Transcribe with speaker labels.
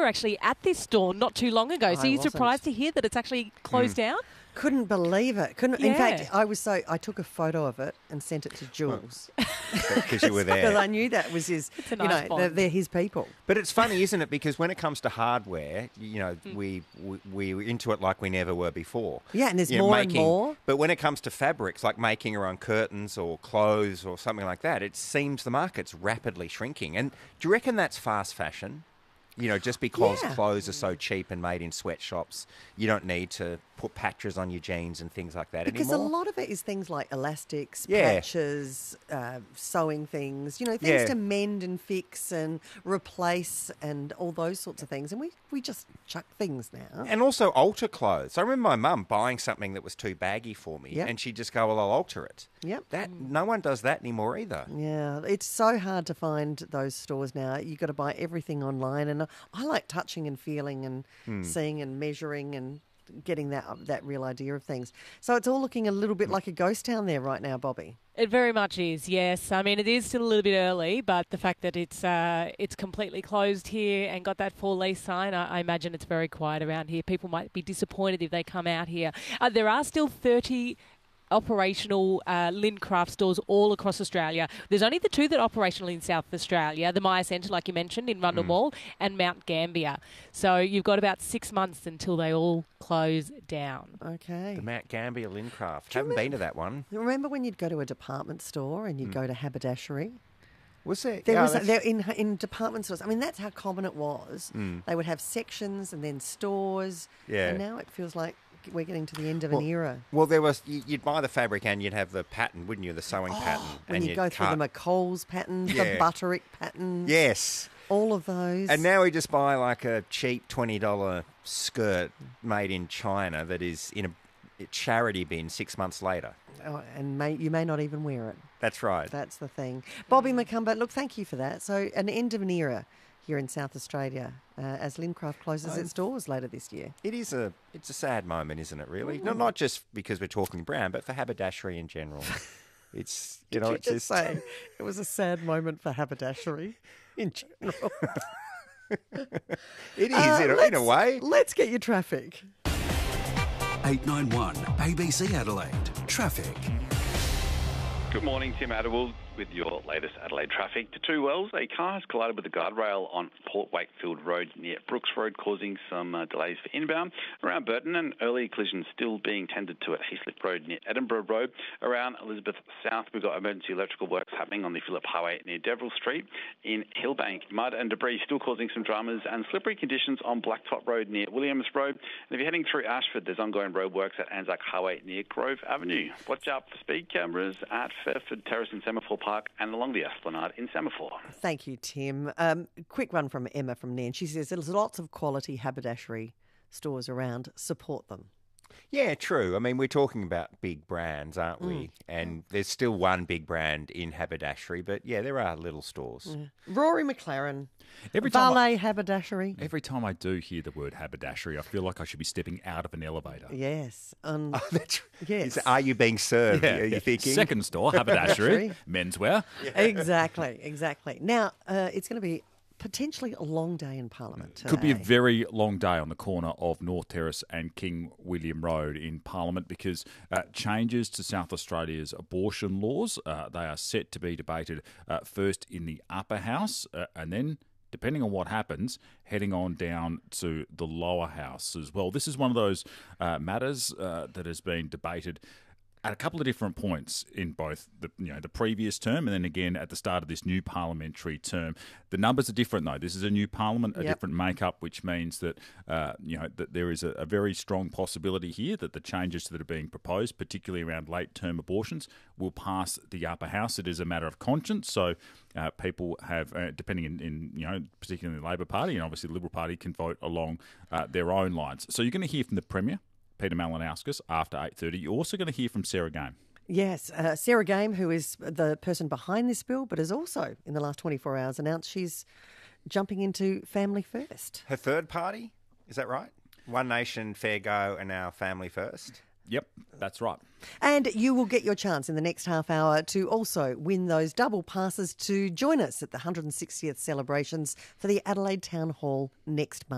Speaker 1: actually at this store not too long ago. So you're surprised to hear that it's actually closed down?
Speaker 2: Couldn't believe it. In
Speaker 1: Yeah.
Speaker 2: fact, I took a photo of it and sent it to Jules.
Speaker 3: Because you were there.
Speaker 2: Because I knew that was his,
Speaker 1: It's a nice bond.
Speaker 2: they're his people.
Speaker 3: But it's funny, isn't it? Because when it comes to hardware, we're into it like we never were before.
Speaker 2: Yeah, and there's more and more.
Speaker 3: But when it comes to fabrics, like making our own curtains or clothes or something like that, it seems the market's rapidly shrinking. And do you reckon that's fast fashion? Just because clothes are so cheap and made in sweatshops, you don't need to put patches on your jeans and things like that
Speaker 2: because
Speaker 3: anymore.
Speaker 2: a lot of it is things like elastics, patches, sewing things, things to mend and fix and replace and all those sorts of things. And we just chuck things now.
Speaker 3: And also alter clothes. I remember my mum buying something that was too baggy for me and she'd just go, well, I'll alter it.
Speaker 2: Yep.
Speaker 3: No one does that anymore either.
Speaker 2: Yeah, it's so hard to find those stores now. You've got to buy everything online. And I like touching and feeling and seeing and measuring and getting that real idea of things. So it's all looking a little bit like a ghost town there right now, Bobby.
Speaker 1: It very much is, yes. I mean, it is still a little bit early, but the fact that it's completely closed here and got that for lease sign, I imagine it's very quiet around here. People might be disappointed if they come out here. There are still 30 operational Lindcraft stores all across Australia. There's only the two that are operational in South Australia, the Myer Centre, like you mentioned, in Rundle Mall, and Mount Gambier. So you've got about 6 months until they all close down.
Speaker 2: Okay.
Speaker 3: The Mount Gambier Lindcraft. Haven't been to that one.
Speaker 2: Remember when you'd go to a department store and you'd go to haberdashery?
Speaker 3: Was there?
Speaker 2: There in department stores. I mean, that's how common it was. They would have sections and then stores.
Speaker 3: Yeah.
Speaker 2: And now it feels like we're getting to the end of an era.
Speaker 3: Well, there was. You'd buy the fabric and you'd have the pattern, wouldn't you? The sewing pattern.
Speaker 2: When
Speaker 3: and
Speaker 2: you go through the McCall's patterns, the Butterick patterns.
Speaker 3: Yes.
Speaker 2: All of those.
Speaker 3: And now we just buy like a cheap $20 skirt made in China that is in a charity bin 6 months later.
Speaker 2: Oh, and you may not even wear it.
Speaker 3: That's right.
Speaker 2: That's the thing. Bobby McCumber, look, thank you for that. So an end of an era here in South Australia as Lindcraft closes its doors later this year.
Speaker 3: It's a sad moment, isn't it, really? Not just because we're talking brand, but for haberdashery in general. It's,
Speaker 2: Did you just say it was a sad moment for haberdashery in general?
Speaker 3: It is, in a way.
Speaker 2: Let's get your traffic.
Speaker 4: 891 ABC Adelaide. Traffic.
Speaker 5: Good morning, Tim Adderwood with your latest Adelaide traffic. To Two Wells, a car has collided with a guardrail on Port Wakefield Road near Brooks Road, causing some delays for inbound. Around Burton, an early collision still being tended to at Heaslip Road near Edinburgh Road. Around Elizabeth South, we've got emergency electrical works happening on the Phillip Highway near Deverell Street. In Hillbank, mud and debris still causing some dramas and slippery conditions on Blacktop Road near Williams Road. And if you're heading through Ashford, there's ongoing road works at Anzac Highway near Grove Avenue. Watch out for speed cameras at Fairford Terrace in Semaphore Park and along the Esplanade in Semaphore.
Speaker 2: Thank you, Tim. Quick one from Emma from Nairn. She says there's lots of quality haberdashery stores around. Support them.
Speaker 3: Yeah, true. I mean, we're talking about big brands, aren't we? And there's still one big brand in haberdashery, but yeah, there are little stores.
Speaker 2: Rory McLaren,
Speaker 6: Every time
Speaker 2: Valet Haberdashery.
Speaker 6: Every time I do hear the word haberdashery, I feel like I should be stepping out of an elevator.
Speaker 2: Yes.
Speaker 3: Yes. Are you being served? Are you thinking?
Speaker 6: Second store, haberdashery, menswear.
Speaker 2: Exactly. Now, it's going to be potentially a long day in Parliament today.
Speaker 6: Could be a very long day on the corner of North Terrace and King William Road in Parliament because changes to South Australia's abortion laws, they are set to be debated first in the upper house and then, depending on what happens, heading on down to the lower house as well. This is one of those matters that has been debated at a couple of different points in both the previous term and then again at the start of this new parliamentary term. The numbers are different though. This is a new parliament, a different makeup, which means that that there is a very strong possibility here that the changes that are being proposed, particularly around late term abortions, will pass the upper house. It is a matter of conscience, so people have, depending in particularly the Labor Party and obviously the Liberal Party, can vote along their own lines. So you're going to hear from the Premier, Peter Malinauskas, after 8:30. You're also going to hear from Sarah Game.
Speaker 2: Yes, Sarah Game, who is the person behind this bill, but has also, in the last 24 hours, announced she's jumping into Family First.
Speaker 3: Her third party, is that right? One Nation, Fair Go, and now Family First.
Speaker 6: Yep, that's right.
Speaker 2: And you will get your chance in the next half hour to also win those double passes to join us at the 160th celebrations for the Adelaide Town Hall next month.